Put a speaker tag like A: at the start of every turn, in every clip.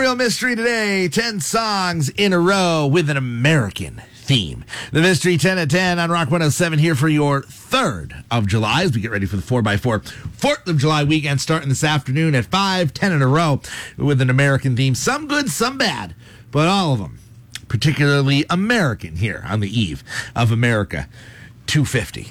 A: real mystery today. 10 songs in a row with an American theme. The Mystery 10 at 10 on Rock 107 here for your 3rd of July as we get ready for the 4x4 4th of July weekend starting this afternoon at 5, 10 in a row with an American theme. Some good, some bad, but all of them particularly American here on the eve of America 250.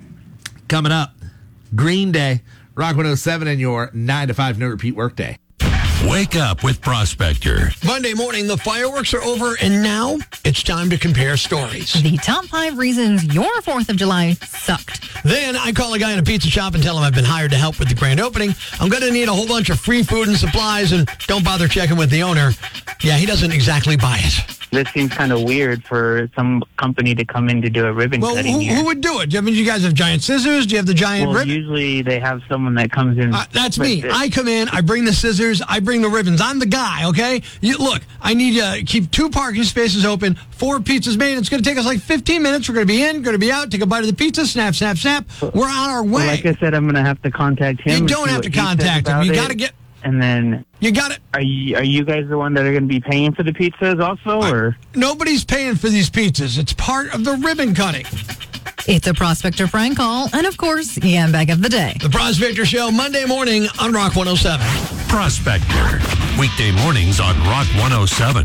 A: Coming up, Green Day, Rock 107 and your 9 to 5 no repeat workday.
B: Wake up with Prospector.
C: Monday morning, the fireworks are over, and now it's time to compare stories.
D: The top 5 reasons your 4th of July sucked.
C: Then I call a guy in a pizza shop and tell him I've been hired to help with the grand opening. I'm going to need a whole bunch of free food and supplies, and don't bother checking with the owner. Yeah, he doesn't exactly buy it.
E: This seems kind of weird for some company to come in to do a ribbon cutting here.
C: Who would do it? I mean, you guys have giant scissors? Do you have the giant ribbon?
E: Usually they have someone that comes in.
C: That's me. I come in, I bring the scissors, I bring the ribbons. I'm the guy, okay? Look, I need to keep 2 parking spaces open, 4 pizzas made. It's going to take us like 15 minutes. We're going to be in, going to be out, take a bite of the pizza, snap, snap, snap. We're on our way.
E: Well, like I said, I'm going to have to contact him.
C: You don't have to contact him. You got to get...
E: And then
C: you got it.
E: Are you guys the one that are going to be paying for the pizzas also, or
C: nobody's paying for these pizzas? It's part of the ribbon cutting.
D: It's a Prospector prank call, and of course, Ian Bag of the Day.
C: The Prospector Show, Monday morning on Rock 107.
B: Prospector, weekday mornings on Rock 107.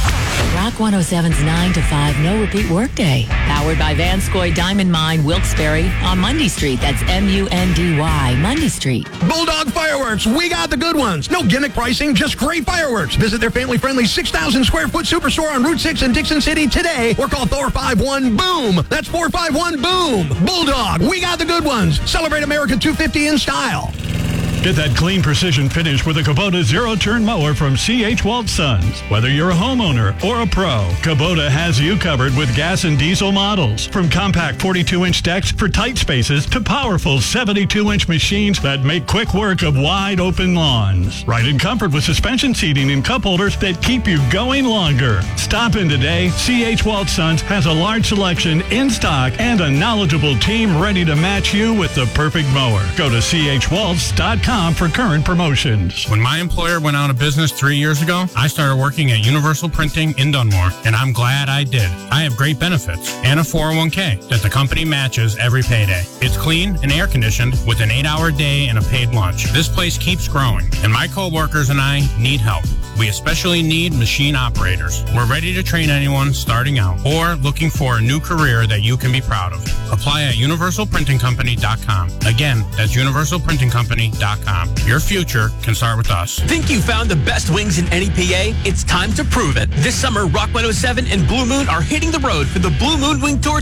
F: Rock 107's 9 to 5 no repeat workday. Powered by Vanscoy Diamond Mine, Wilkes-Barre on Mundy Street. That's M-U-N-D-Y, Mundy Street.
C: Bulldog Fireworks, we got the good ones. No gimmick pricing, just great fireworks. Visit their family-friendly 6,000 square foot superstore on Route 6 in Dixon City today, or call 451-BOOM. That's 451-BOOM. Bulldog, we got the good ones. Celebrate America 250 in style.
G: Get that clean precision finish with a Kubota zero-turn mower from C.H. Walt Sons. Whether you're a homeowner or a pro, Kubota has you covered with gas and diesel models. From compact 42-inch decks for tight spaces to powerful 72-inch machines that make quick work of wide-open lawns. Ride in comfort with suspension seating and cup holders that keep you going longer. Stop in today. C.H. Walt Sons has a large selection in stock and a knowledgeable team ready to match you with the perfect mower. Go to chwaltz.com for current promotions.
H: When my employer went out of business 3 years ago, I started working at Universal Printing in Dunmore, and I'm glad I did. I have great benefits and a 401k that the company matches every payday. It's clean and air-conditioned with an 8-hour day and a paid lunch. This place keeps growing, and my co-workers and I need help. We especially need machine operators. We're ready to train anyone starting out or looking for a new career that you can be proud of. Apply at universalprintingcompany.com. Again, that's universalprintingcompany.com. Your future can start with us.
I: Think you found the best wings in NEPA? It's time to prove it. This summer, Rock 107 and Blue Moon are hitting the road for the Blue Moon Wing Tour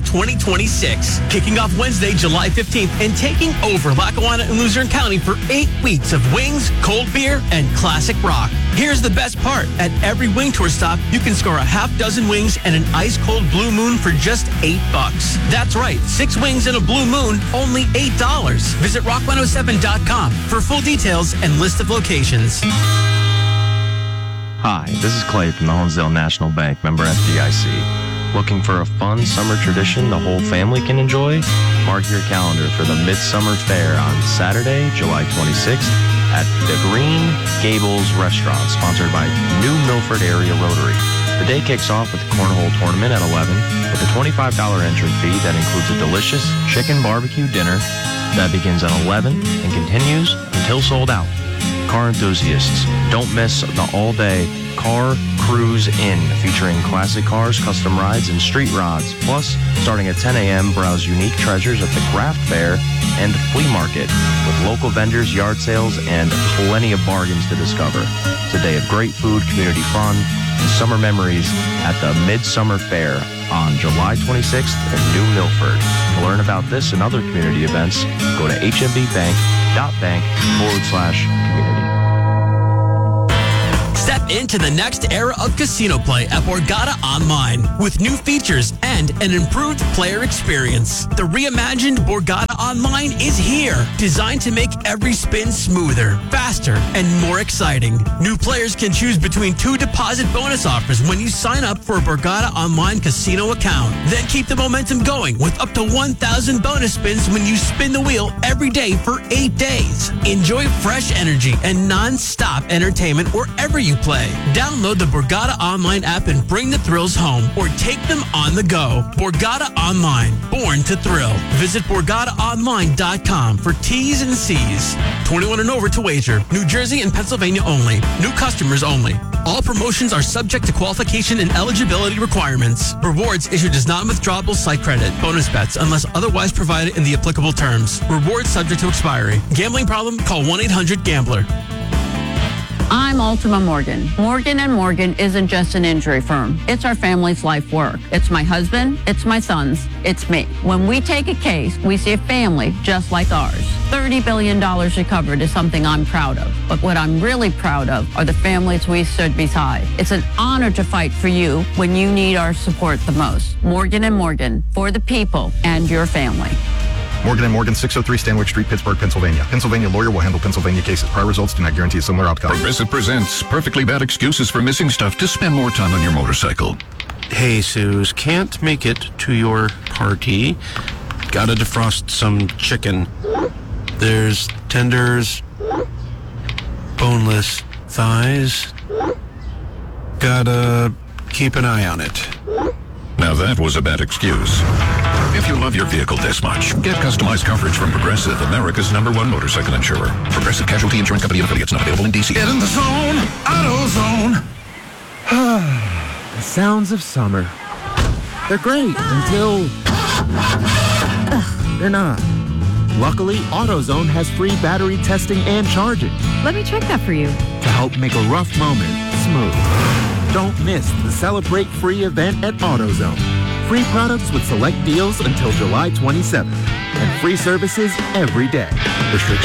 I: 2026. Kicking off Wednesday, July 15th and taking over Lackawanna and Luzerne County for 8 weeks of wings, cold beer, and classic rock. Here's the best part. At every Wing Tour stop, you can score a half dozen wings and an ice-cold Blue Moon for just $8. That's right, 6 wings and a Blue Moon, only $8. Visit rock107.com for full details and list of locations.
J: Hi, this is Clay from the Honesdale National Bank, member FDIC. Looking for a fun summer tradition the whole family can enjoy? Mark your calendar for the Midsummer Fair on Saturday, July 26th at the Green Gables Restaurant, sponsored by New Milford Area Rotary. The day kicks off with the Cornhole Tournament at 11 with a $25 entry fee that includes a delicious chicken barbecue dinner that begins at 11 and continues until sold out. Car enthusiasts, don't miss the all-day Car Cruise In, featuring classic cars, custom rides, and street rods. Plus, starting at 10 a.m., browse unique treasures at the craft fair and flea market with local vendors, yard sales, and plenty of bargains to discover. It's a day of great food, community fun, and summer memories at the Midsummer Fair on July 26th in New Milford. To learn about this and other community events, go to hmbbank.bank/community.
I: Step into the next era of casino play at Borgata Online with new features and an improved player experience. The reimagined Borgata Online is here, designed to make every spin smoother, faster, and more exciting. New players can choose between 2 deposit bonus offers when you sign up for a Borgata Online casino account. Then keep the momentum going with up to 1,000 bonus spins when you spin the wheel every day for 8 days. Enjoy fresh energy and non-stop entertainment wherever you play. play. Download the Borgata Online app and bring the thrills home or take them on the go. Borgata Online, born to thrill. Visit BorgataOnline.com for T's and C's. 21 and over to wager. New Jersey and Pennsylvania only. New customers only. All promotions are subject to qualification and eligibility requirements. Rewards issued as non-withdrawable site credit. Bonus bets unless otherwise provided in the applicable terms. Rewards subject to expiry. Gambling problem? Call 1-800-GAMBLER.
K: I'm Ultima Morgan. Morgan & Morgan isn't just an injury firm. It's our family's life work. It's my husband. It's my sons. It's me. When we take a case, we see a family just like ours. $30 billion recovered is something I'm proud of. But what I'm really proud of are the families we stood beside. It's an honor to fight for you when you need our support the most. Morgan & Morgan, for the people and your family.
L: Morgan & Morgan, 603 Stanwick Street, Pittsburgh, Pennsylvania. Pennsylvania lawyer will handle Pennsylvania cases. Prior results do not guarantee a similar outcome.
B: Progressive presents perfectly bad excuses for missing stuff to spend more time on your motorcycle.
M: Hey, Suze, can't make it to your party. Gotta defrost some chicken. There's tenders, boneless thighs. Gotta keep an eye on it.
B: Now that was a bad excuse. If you love your vehicle this much, get customized coverage from Progressive, America's #1 motorcycle insurer. Progressive Casualty Insurance Company and affiliates, not available in D.C.
N: Get in the zone, AutoZone.
O: The sounds of summer. They're great until they're not. Luckily, AutoZone has free battery testing and charging.
D: Let me check that for you.
O: To help make a rough moment smooth. Don't miss the Celebrate Free event at AutoZone. Free products with select deals until July 27th. And free services every day. Restrictions